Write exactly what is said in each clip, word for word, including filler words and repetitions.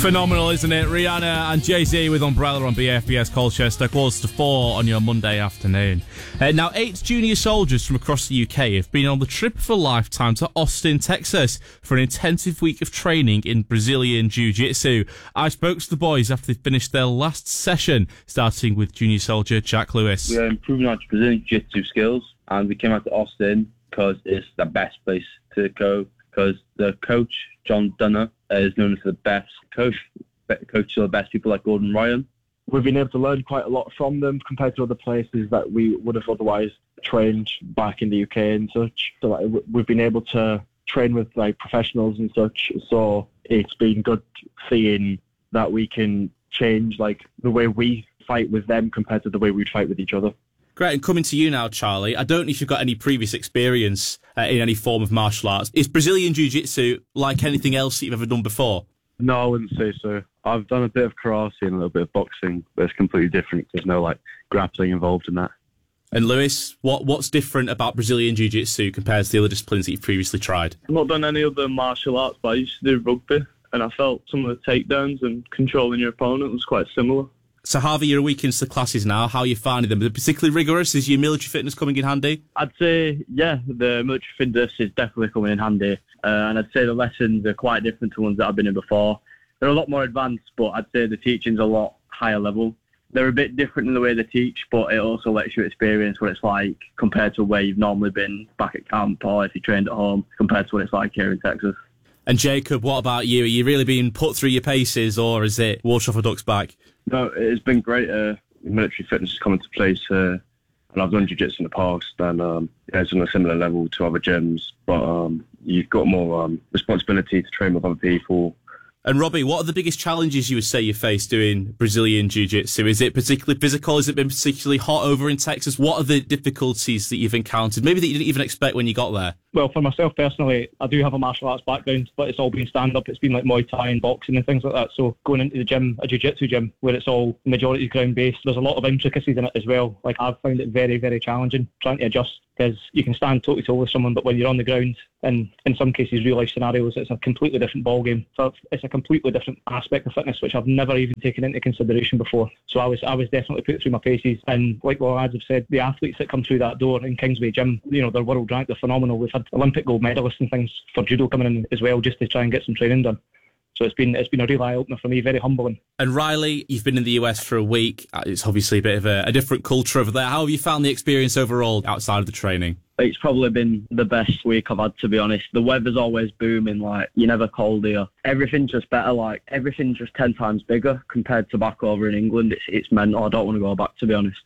Phenomenal, isn't it? Rihanna and Jay-Z with Umbrella on B F B S Colchester, quarters to four on your Monday afternoon. Uh, now, eight junior soldiers from across the U K have been on the trip of a lifetime to Austin, Texas for an intensive week of training in Brazilian Jiu-Jitsu. I spoke to the boys after they finished their last session, starting with junior soldier Jack Lewis. We are improving our Brazilian Jiu-Jitsu skills, and we came out to Austin because it's the best place to go, because the coach, John Dunner, is known as the best coach, coach of the best people like Gordon Ryan. We've been able to learn quite a lot from them compared to other places that we would have otherwise trained back in the U K and such. So like, we've been able to train with like professionals and such. So it's been good seeing that we can change like the way we fight with them compared to the way we'd fight with each other. Great, and coming to you now, Charlie, I don't know if you've got any previous experience uh, in any form of martial arts. Is Brazilian Jiu-Jitsu like anything else that you've ever done before? No, I wouldn't say so. I've done a bit of karate and a little bit of boxing, but it's completely different. There's no like grappling involved in that. And Lewis, what what's different about Brazilian Jiu-Jitsu compared to the other disciplines that you've previously tried? I've not done any other martial arts, but I used to do rugby, and I felt some of the takedowns and controlling your opponent was quite similar. So, Harvey, you're a week into the classes now. How are you finding them? Are they particularly rigorous? Is your military fitness coming in handy? I'd say, yeah, the military fitness is definitely coming in handy. Uh, and I'd say the lessons are quite different to ones that I've been in before. They're a lot more advanced, but I'd say the teaching's a lot higher level. They're a bit different in the way they teach, but it also lets you experience what it's like compared to where you've normally been back at camp or if you trained at home compared to what it's like here in Texas. And Jacob, what about you? Are you really being put through your paces, or is it water off a duck's back? No, it's been great. Uh, military fitness has come into place, uh, and I've done jiu-jitsu in the past, and um, yeah, it's on a similar level to other gyms, but um, you've got more um, responsibility to train with other people. And Robbie, what are the biggest challenges you would say you face doing Brazilian Jiu-Jitsu? Is it particularly physical? Has it been particularly hot over in Texas? What are the difficulties that you've encountered, maybe that you didn't even expect when you got there? Well, for myself personally, I do have a martial arts background, but it's all been stand-up. It's been like Muay Thai and boxing and things like that. So going into the gym, a jiu-jitsu gym, where it's all majority ground-based, there's a lot of intricacies in it as well. Like, I've found it very, very challenging trying to adjust, because you can stand toe-to-toe with someone, but when you're on the ground, and in some cases real-life scenarios, it's a completely different ballgame. So it's a completely different aspect of fitness, which I've never even taken into consideration before. So I was I was definitely put through my paces. And like the lads have said, the athletes that come through that door in Kingsway Gym, you know, they're world ranked, they're phenomenal. We've had Olympic gold medalists and things for judo coming in as well, just to try and get some training done. So it's been it's been a real eye-opener for me, very humbling. And Riley, you've been in the U S for a week. It's obviously a bit of a, a different culture over there. How have you found the experience overall outside of the training? It's probably been the best week I've had, to be honest. The weather's always booming, like, you're never cold here. Everything's just better, like, everything's just ten times bigger compared to back over in England. It's, it's mental. I don't want to go back, to be honest.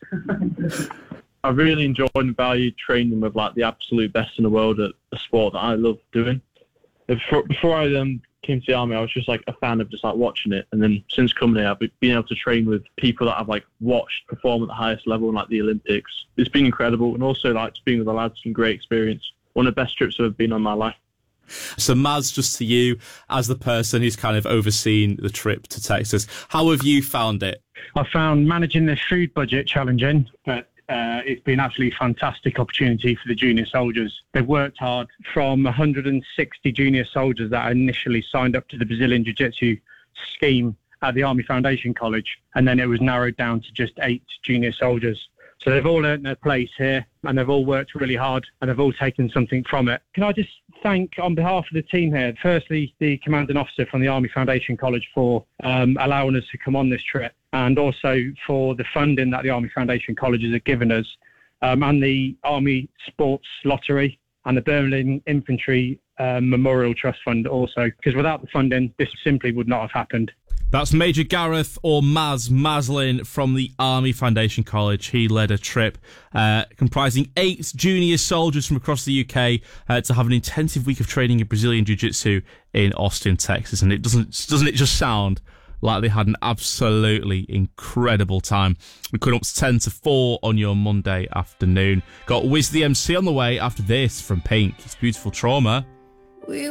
I really enjoyed and valued training with, like, the absolute best in the world at a sport that I love doing. Before, before I um, came to the army, I was just like a fan of just like watching it, and then since coming here, I've been able to train with people that I've like watched perform at the highest level in like the Olympics. It's been incredible, and also like being with the lads, been great experience. One of the best trips I've ever been on in my life. So Maz, just to you, as the person who's kind of overseen the trip to Texas, how have you found it? I found managing the food budget challenging, but Uh, it's been absolutely fantastic opportunity for the junior soldiers. They've worked hard. From one hundred sixty junior soldiers that initially signed up to the Brazilian Jiu-Jitsu scheme at the Army Foundation College, and then it was narrowed down to just eight junior soldiers. So they've all earned their place here, and they've all worked really hard, and they've all taken something from it. Can I just thank, on behalf of the team here, firstly, the commanding officer from the Army Foundation College for um, allowing us to come on this trip, and also for the funding that the Army Foundation Colleges have given us, um, and the Army Sports Lottery and the Birmingham Infantry um, Memorial Trust Fund also, because without the funding, this simply would not have happened. That's Major Gareth, or Maz Maslin, from the Army Foundation College. He led a trip uh, comprising eight junior soldiers from across the U K uh, to have an intensive week of training in Brazilian Jiu-Jitsu in Austin, Texas. And it doesn't doesn't it just sound like they had an absolutely incredible time? We're coming up to ten to four on your Monday afternoon. Got Wiz the M C on the way after this from Pink. It's Beautiful Trauma.